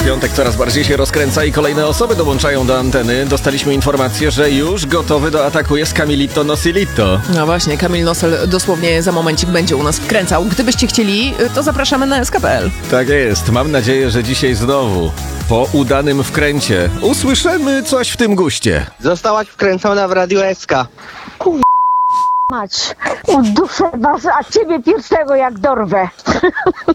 Piątek coraz bardziej się rozkręca i kolejne osoby dołączają do anteny. Dostaliśmy informację, że już gotowy do ataku jest Camilito Nosilito. No właśnie, Kamil Nosel dosłownie za momencik będzie u nas wkręcał. Gdybyście chcieli, to zapraszamy na sk.pl. Tak jest. Mam nadzieję, że dzisiaj znowu, po udanym wkręcie, usłyszymy coś w tym guście. Zostałaś wkręcona w Radio SK. Mać, uduszę was, a ciebie pierwszego jak dorwę.